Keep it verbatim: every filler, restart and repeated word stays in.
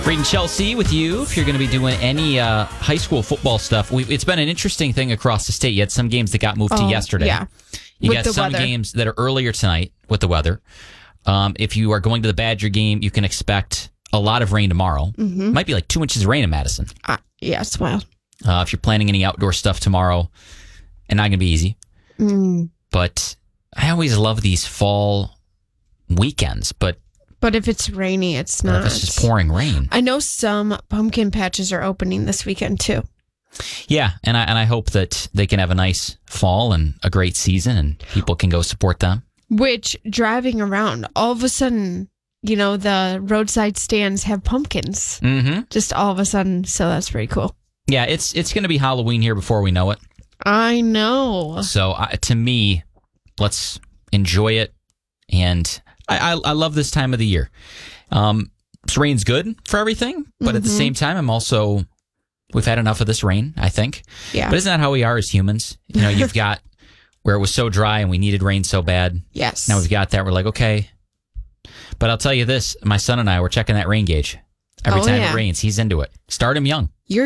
Reading Chelsea with you. If you're going to be doing any uh, high school football stuff, we it's been an interesting thing across the state. You had some games that got moved oh, to yesterday. Yeah. You with got the some weather. games that are earlier tonight with the weather. Um, if you are going to the Badger game, you can expect a lot of rain tomorrow. Mm-hmm. Might be like two inches of rain in Madison. Uh, yes, well. Uh, if you're planning any outdoor stuff tomorrow, and not going to be easy. Mm. But I always love these fall weekends. But But if it's rainy, it's what not. if it's just pouring rain? I know some pumpkin patches are opening this weekend, too. Yeah, and I and I hope that they can have a nice fall and a great season, and people can go support them. Which, driving around, all of a sudden, you know, the roadside stands have pumpkins. Mm-hmm. Just all of a sudden, so that's pretty cool. Yeah, it's it's going to be Halloween here before we know it. I know. So uh, to me, let's enjoy it, and I, I I love this time of the year. Um, this rain's good for everything, but mm-hmm. at the same time, I'm also we've had enough of this rain, I think. Yeah. But isn't that how we are as humans? You know, you've got where it was so dry and we needed rain so bad. Yes. Now we've got that. We're like, okay. But I'll tell you this: my son and I were checking that rain gauge every oh, time yeah. it rains. He's into it. Start him young.